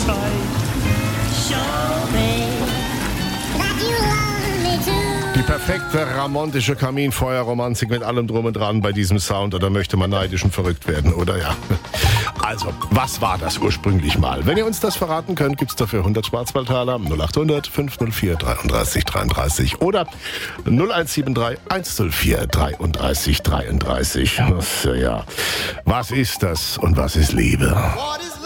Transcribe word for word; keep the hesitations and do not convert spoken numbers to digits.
Die perfekte romantische Kaminfeuerromantik mit allem drum und dran bei diesem Sound. Oder möchte man neidisch und verrückt werden, oder ja? Also, was war das ursprünglich mal? Wenn ihr uns das verraten könnt, gibt's dafür hundert Schwarzwaldtaler, null acht hundert fünf null vier dreiunddreißig dreiunddreißig oder null eins sieben drei eins null vier dreiunddreißig dreiunddreißig. Ja, was ist das und was ist Liebe?